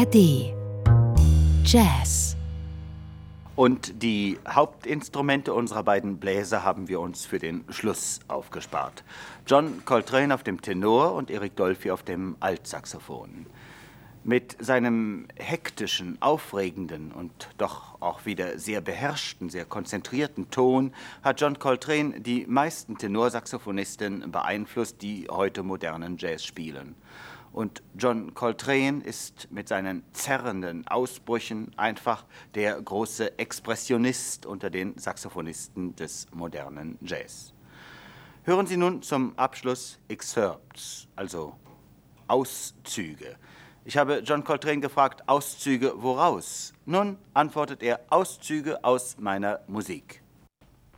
ARD Jazz. Und die Hauptinstrumente unserer beiden Bläser haben wir uns für den Schluss aufgespart. John Coltrane auf dem Tenor und Eric Dolphy auf dem Altsaxophon. Mit seinem hektischen, aufregenden und doch auch wieder sehr beherrschten, sehr konzentrierten Ton hat John Coltrane die meisten Tenorsaxophonisten beeinflusst, die heute modernen Jazz spielen. Und John Coltrane ist mit seinen zerrenden Ausbrüchen einfach der große Expressionist unter den Saxophonisten des modernen Jazz. Hören Sie nun zum Abschluss Excerpts, also Auszüge. Ich habe John Coltrane gefragt, Auszüge woraus? Nun antwortet er, Auszüge aus meiner Musik.